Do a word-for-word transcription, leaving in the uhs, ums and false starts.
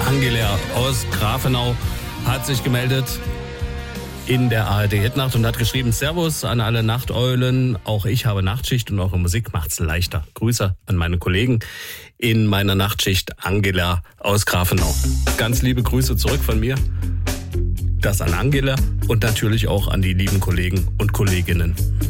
Angela aus Grafenau hat sich gemeldet in der A R D-Hitnacht und hat geschrieben: Servus an alle Nachteulen. Auch ich habe Nachtschicht und eure Musik macht's leichter. Grüße an meine Kollegen in meiner Nachtschicht, Angela aus Grafenau. Ganz liebe Grüße zurück von mir. Das an Angela und natürlich auch an die lieben Kollegen und Kolleginnen.